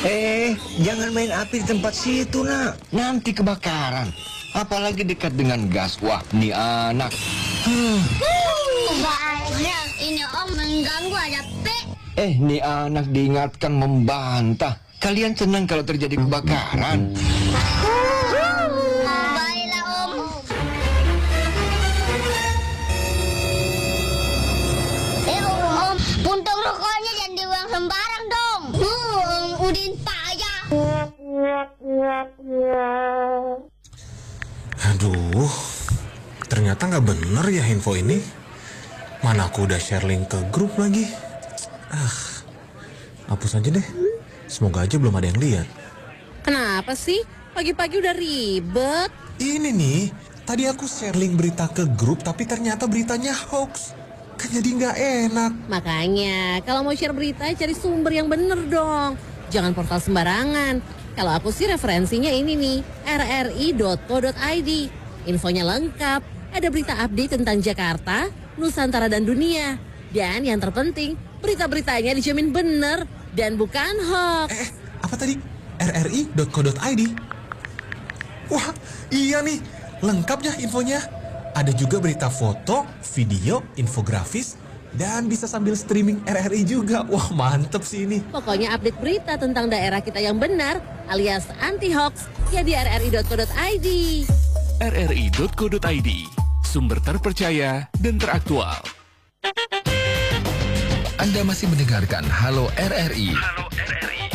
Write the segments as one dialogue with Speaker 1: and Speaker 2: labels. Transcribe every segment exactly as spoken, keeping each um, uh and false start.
Speaker 1: Eh, jangan main api di tempat situ, nak. Nanti kebakaran. Apalagi dekat dengan gas. Wah, nih anak. Hmm.
Speaker 2: Banyak, ini om mengganggu ada P.
Speaker 1: Eh, nih anak diingatkan membantah. Kalian senang kalau terjadi kebakaran?
Speaker 2: Baiklah om. Eh om, om, puntung rokoknya jangan dibuang sembarang dong. Hmm, Udin payah.
Speaker 3: Aduh, ternyata nggak bener ya info ini. Mana aku udah share link ke grup lagi. Ah, hapus aja deh. Semoga aja belum ada yang lihat.
Speaker 4: Kenapa sih? Pagi-pagi udah ribet.
Speaker 3: Ini nih, tadi aku share link berita ke grup tapi ternyata beritanya hoax. Kan jadi nggak enak.
Speaker 4: Makanya, kalau mau share berita, cari sumber yang bener dong. Jangan portal sembarangan. Kalau aku sih referensinya ini nih, r r i dot co dot i d. Infonya lengkap, ada berita update tentang Jakarta, Nusantara dan dunia. Dan yang terpenting, berita-beritanya dijamin bener dan bukan hoax.
Speaker 3: Eh, apa tadi? r r i dot co dot i d. Wah, iya nih, lengkap ya infonya. Ada juga berita foto, video, infografis, dan bisa sambil streaming R R I juga. Wah, mantep sih ini.
Speaker 4: Pokoknya update berita tentang daerah kita yang benar alias anti-hoax ya di r r i dot co dot i d.
Speaker 5: r r i dot co dot i d, sumber terpercaya dan teraktual.
Speaker 6: Anda masih mendengarkan Halo R R I.
Speaker 5: Halo R R I.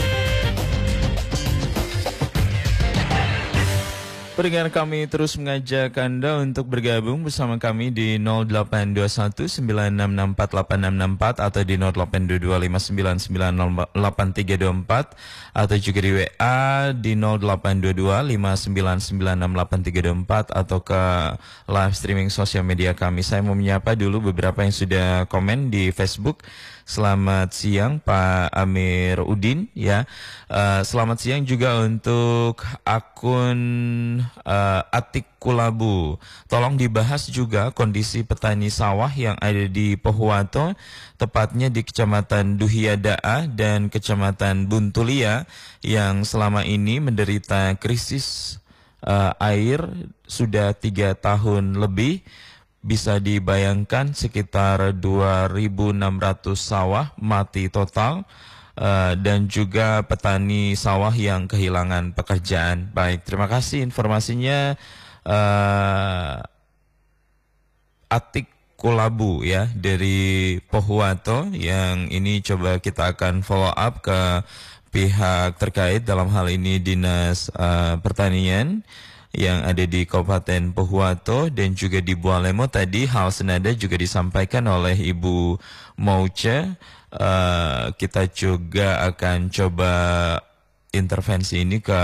Speaker 7: Pendengar kami terus mengajak Anda untuk bergabung bersama kami di nol delapan dua satu sembilan enam enam empat delapan enam enam empat atau di nol delapan dua dua lima sembilan sembilan nol delapan tiga dua empat atau juga di W A di nol delapan dua dua lima sembilan sembilan enam delapan tiga dua empat atau ke live streaming sosial media kami. Saya mau menyapa dulu beberapa yang sudah komen di Facebook. Selamat siang Pak Amir Udin ya. Uh, selamat siang juga untuk akun uh, Atik Kulabu. Tolong dibahas juga kondisi petani sawah yang ada di Pohuwato, tepatnya di Kecamatan Duhiadaa dan Kecamatan Buntulia yang selama ini menderita krisis uh, air sudah tiga tahun lebih. Bisa dibayangkan sekitar dua ribu enam ratus sawah mati total uh, dan juga petani sawah yang kehilangan pekerjaan. Baik, terima kasih informasinya uh, Atik Kulabu ya dari Pohuwato yang ini coba kita akan follow up ke pihak terkait dalam hal ini Dinas uh, Pertanian yang ada di Kabupaten Pohuwato dan juga di Bualemo. Tadi hal senada juga disampaikan oleh Ibu Mauce. Uh, kita juga akan coba intervensi ini ke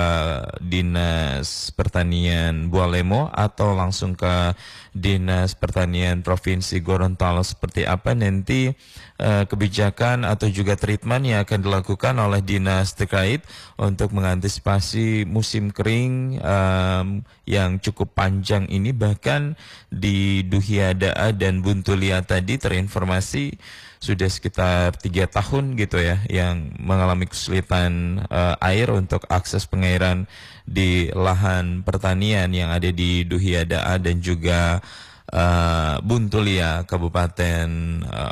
Speaker 7: Dinas Pertanian Bualemo atau langsung ke Dinas Pertanian Provinsi Gorontalo. Seperti apa nanti uh, kebijakan atau juga treatment yang akan dilakukan oleh dinas terkait untuk mengantisipasi musim kering um, yang cukup panjang ini. Bahkan di Duhiadaa dan Buntulia tadi terinformasi sudah sekitar tiga tahun gitu ya yang mengalami kesulitan uh, air untuk akses pengairan di lahan pertanian yang ada di Duhiadaa dan juga uh, Buntulia Kabupaten uh,